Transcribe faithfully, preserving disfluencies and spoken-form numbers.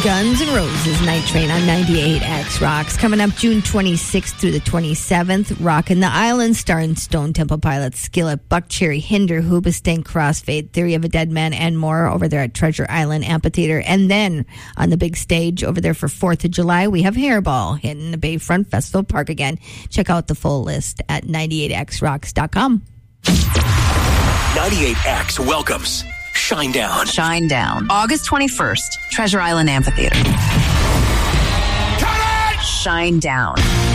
Guns N' Roses Night Train on ninety-eight X Rocks. Coming up June twenty-sixth through the twenty-seventh, Rockin' the Island, starring Stone Temple Pilots, Skillet, Buckcherry, Hinder, Hoobastank, Crossfade, Theory of a Dead Man, and more over there at Treasure Island Amphitheater. And then on the big stage over there for fourth of July, we have Hairball hitting the Bayfront Festival Park again. Check out the full list at ninety-eight x rocks dot com. ninety-eight X welcomes Shinedown. Shinedown. August twenty-first, Treasure Island Amphitheater. Shinedown.